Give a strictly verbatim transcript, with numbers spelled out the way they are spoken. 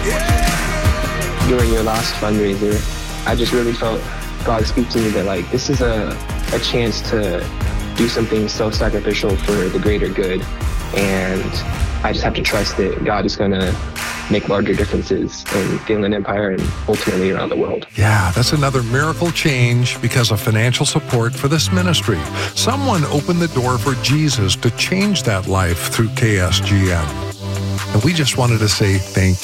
During your last fundraiser, I just really felt God speak to me that, like, this is a, a chance to do something self-sacrificial for the greater good. And I just have to trust that God is going to make larger differences in the Inland Empire and ultimately around the world. Yeah, that's another miracle change because of financial support for this ministry. Someone opened the door for Jesus to change that life through K S G N. And we just wanted to say thank you.